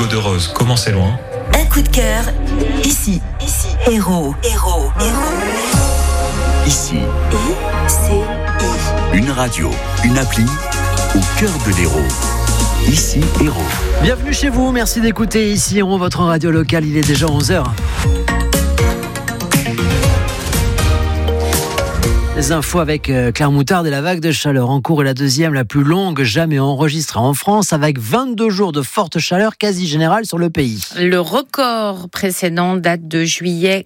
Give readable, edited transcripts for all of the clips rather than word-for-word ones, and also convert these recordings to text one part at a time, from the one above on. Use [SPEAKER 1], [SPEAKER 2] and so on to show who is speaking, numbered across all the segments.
[SPEAKER 1] de rose, comment c'est loin.
[SPEAKER 2] Un coup de cœur, ici, Héros.
[SPEAKER 3] Ici,
[SPEAKER 2] I-C-I.
[SPEAKER 3] une radio, une appli au cœur de l'Hérault. Ici, Hérault.
[SPEAKER 4] Bienvenue chez vous, merci d'écouter Ici Hérault, votre radio locale, il est déjà 11h. Les infos avec Claire Moutarde et la vague de chaleur en cours est la deuxième la plus longue jamais enregistrée en France, avec 22 jours de forte chaleur quasi générale sur le pays.
[SPEAKER 5] Le record précédent date de juillet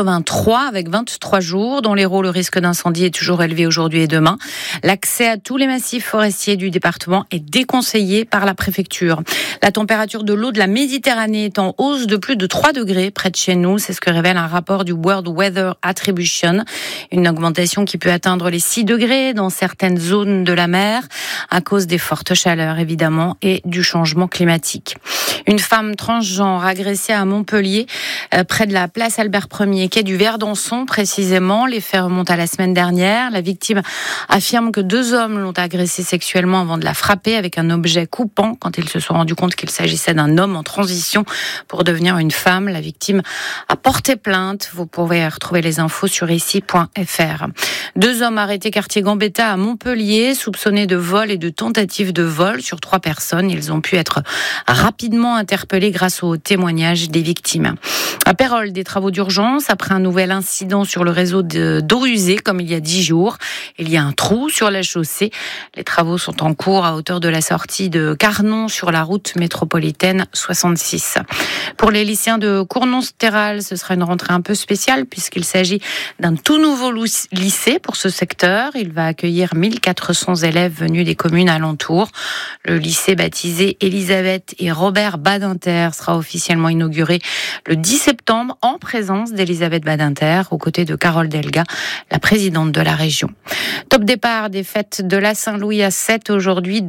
[SPEAKER 5] 83 avec 23 jours. Dans l'Hérault, le risque d'incendie est toujours élevé aujourd'hui et demain. L'accès à tous les massifs forestiers du département est déconseillé par la préfecture. La température de l'eau de la Méditerranée est en hausse de plus de 3 degrés près de chez nous. C'est ce que révèle un rapport du World Weather Attribution. Une augmentation qui peut atteindre les 6 degrés dans certaines zones de la mer à cause des fortes chaleurs évidemment et du changement climatique. Une femme transgenre agressée à Montpellier près de la place Albert Ier, quai du Verdançon précisément. Les faits remontent à la semaine dernière. La victime affirme que 2 hommes l'ont agressée sexuellement avant de la frapper avec un objet coupant quand ils se sont rendus compte qu'il s'agissait d'un homme en transition pour devenir une femme. La victime a porté plainte. Vous pouvez retrouver les infos sur ici.fr. 2 hommes arrêtés quartier Gambetta à Montpellier, soupçonnés de vol et de tentative de vol sur 3 personnes. Ils ont pu être rapidement interpellés grâce aux témoignages des victimes. À Pérols, des travaux d'urgence après un nouvel incident sur le réseau d'eau usée, comme il y a 10 jours. Il y a un trou sur la chaussée. Les travaux sont en cours à hauteur de la sortie de Carnon sur la route métropolitaine 66. Pour les lycéens de Cournon-Stéral, ce sera une rentrée un peu spéciale puisqu'il s'agit d'un tout nouveau lycée pour ce secteur. Il va accueillir 1400 élèves venus des communes alentours. Le lycée baptisé Elisabeth et Robert Badinter sera officiellement inauguré le 10 septembre en présence d'Elisabeth Badinter aux côtés de Carole Delga, la présidente de la région. Top départ des fêtes de la Saint-Louis à 7 aujourd'hui,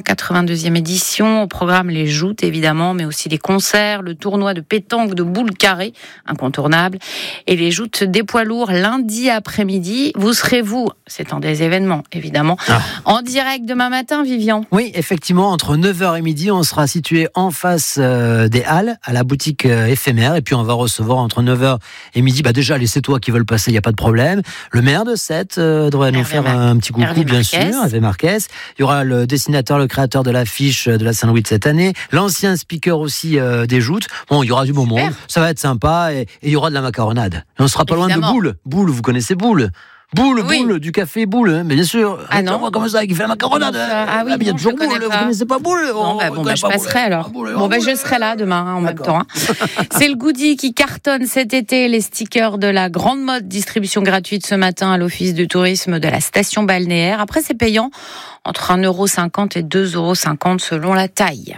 [SPEAKER 5] 282e édition. Au programme les joutes évidemment, mais aussi les concerts, le tournoi de pétanque de boules carrées, incontournable, et les joutes des poids lourds lundi après-midi. Vous serez c'est un des événements évidemment, en direct demain matin, Vivian.
[SPEAKER 4] Oui, effectivement, entre 9h et midi, on sera situé en face des Halles, à la boutique éphémère, et puis on va recevoir entre 9h et midi, déjà les Sétois qui veulent passer, il n'y a pas de problème. Le maire de Sète devrait nous faire un petit coucou, bien sûr, Hervé Marquez. Il y aura le dessinateur, le créateur de l'affiche de la Saint-Louis de cette année, l'ancien speaker aussi des joutes. Bon, il y aura du beau monde, ça va être sympa, et il y aura de la macaronade. Et on sera pas loin de Boule. Boule, vous connaissez Boule? Boule, du café Boule, mais bien sûr.
[SPEAKER 5] Ah non,
[SPEAKER 4] comment ça, qui fait la macaronade?
[SPEAKER 5] Oui,
[SPEAKER 4] il y a toujours Boule, vous connaissez pas Boule?
[SPEAKER 5] Je passerai alors. Je serai là demain en même temps. C'est le goodie qui cartonne cet été, les stickers de la Grande Mode, distribution gratuite ce matin à l'office du tourisme de la station balnéaire. Après, c'est payant entre 1,50 € et 2,50 € selon la taille.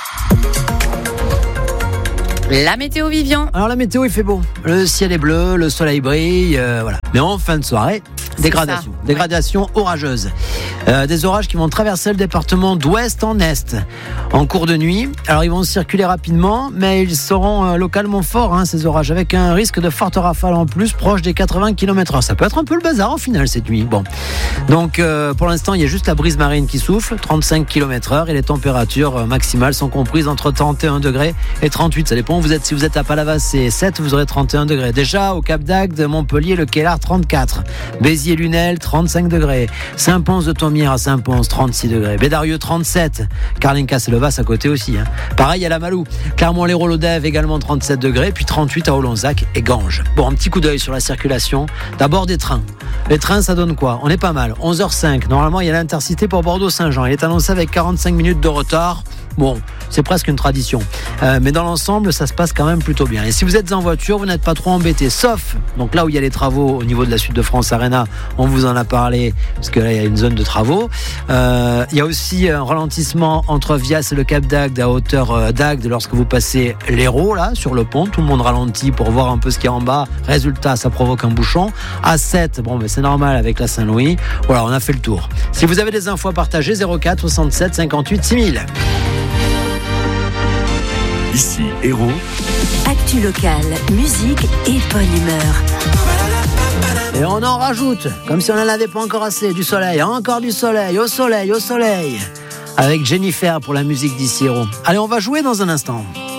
[SPEAKER 5] La météo, Vivian.
[SPEAKER 4] Alors la météo, il fait beau. Le ciel est bleu, le soleil brille, voilà. Mais en fin de soirée, dégradation orageuse. Des orages qui vont traverser le département d'ouest en est en cours de nuit. Alors ils vont circuler rapidement, mais ils seront localement forts, ces orages, avec un risque de fortes rafales en plus, proche des 80 km/h. Ça peut être un peu le bazar au final cette nuit. Bon, donc pour l'instant, il y a juste la brise marine qui souffle, 35 km/h, et les températures maximales sont comprises entre 31 degrés et 38. Ça dépend. Si vous êtes à Palavas et 7, vous aurez 31 degrés. Déjà, au Cap d'Agde, Montpellier, le Kellar, 34. Béziers-Lunel, 35 degrés. Saint-Pons de Thomières à Saint-Pons, 36 degrés. Bédarieux, 37. Carlingas-Levas à côté aussi. Pareil à la Malou. Clermont-Lérault-Lodève, également 37 degrés. Puis 38 à Olonzac et Ganges. Bon, un petit coup d'œil sur la circulation. D'abord des trains. Les trains, ça donne quoi? On est pas mal. 11h05. Normalement, il y a l'Intercité pour Bordeaux-Saint-Jean. Il est annoncé avec 45 minutes de retard. Bon, c'est presque une tradition. Mais dans l'ensemble, ça se passe quand même plutôt bien. Et si vous êtes en voiture, vous n'êtes pas trop embêtés. Sauf, donc là où il y a les travaux au niveau de la Suite de France Arena, on vous en a parlé, parce que là, il y a une zone de travaux. Il y a aussi un ralentissement entre Vias et le Cap d'Agde, à hauteur d'Agde, lorsque vous passez l'Hérault, là, sur le pont. Tout le monde ralentit pour voir un peu ce qu'il y a en bas. Résultat, ça provoque un bouchon. À 7, c'est normal avec la Saint-Louis. Voilà, on a fait le tour. Si vous avez des infos à partager, 04 67 58 6000.
[SPEAKER 3] Ici, Hérault.
[SPEAKER 2] Actu locale, musique et bonne humeur.
[SPEAKER 4] Et on en rajoute, comme si on n'en avait pas encore assez. Du soleil, encore du soleil, au soleil, au soleil. Avec Jennifer pour la musique d'Ici Hérault. Allez, on va jouer dans un instant.